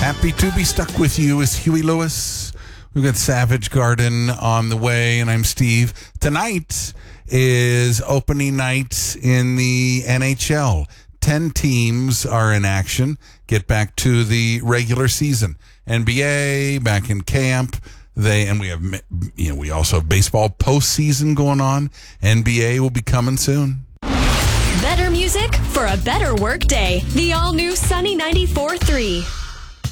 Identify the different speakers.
Speaker 1: Happy to be stuck with you is Huey Lewis. We've got Savage Garden on the way, and I'm Steve. Tonight is opening night in the NHL. 10 teams are in action. Get back to the regular season. NBA back in camp. We also have baseball postseason going on. NBA will be coming soon.
Speaker 2: Better music for a better work day. The all-new Sunny 94.3.